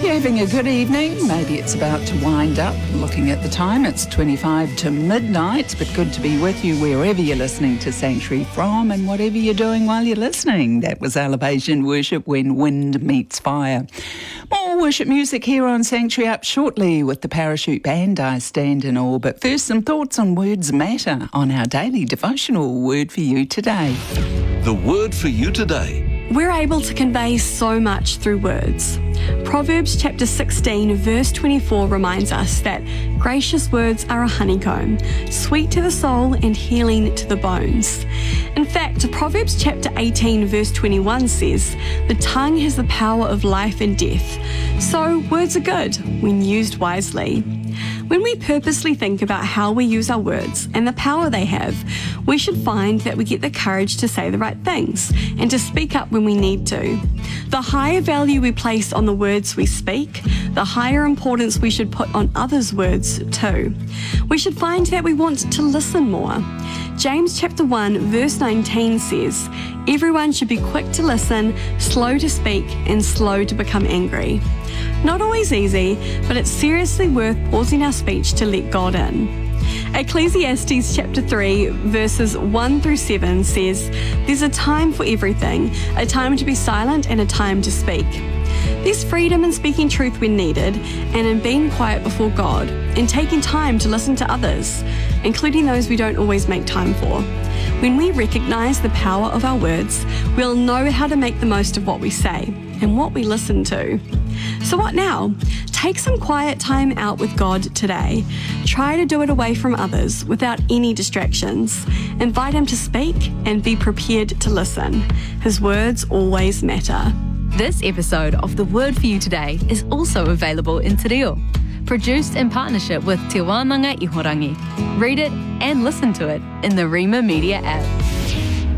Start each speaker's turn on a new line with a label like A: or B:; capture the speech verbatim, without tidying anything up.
A: You're having a good evening. Maybe it's about to wind up. Looking at the time, it's twenty-five to midnight, but good to be with you wherever you're listening to Sanctuary from and whatever you're doing while you're listening. That was Elevation Worship, When Wind Meets Fire. More worship music here on Sanctuary up shortly with the Parachute Band, I Stand in Awe. But first, some thoughts on Words Matter on our daily devotional Word for You today.
B: The Word for You today.
C: We're able to convey so much through words. Proverbs chapter sixteen verse twenty-four reminds us that gracious words are a honeycomb, sweet to the soul and healing to the bones. In fact, Proverbs chapter eighteen verse twenty-one says, the tongue has the power of life and death. So words are good when used wisely. When we purposely think about how we use our words and the power they have, we should find that we get the courage to say the right things and to speak up when we need to. The higher value we place on the words we speak, the higher importance we should put on others' words too. We should find that we want to listen more. James chapter one verse nineteen says, everyone should be quick to listen, slow to speak, and slow to become angry. Not always easy, but it's seriously worth pausing our speech to let God in. Ecclesiastes chapter three verses one through seven says, there's a time for everything, a time to be silent and a time to speak. There's freedom in speaking truth when needed and in being quiet before God and taking time to listen to others, including those we don't always make time for. When we recognize the power of our words, we'll know how to make the most of what we say and what we listen to. So what now? Take some quiet time out with God today. Try to do it away from others without any distractions. Invite Him to speak and be prepared to listen. His words always matter.
D: This episode of The Word for You Today is also available in Te Reo, produced in partnership with Te Wānanga Ihorangi. Read it and listen to it in the Rima Media app.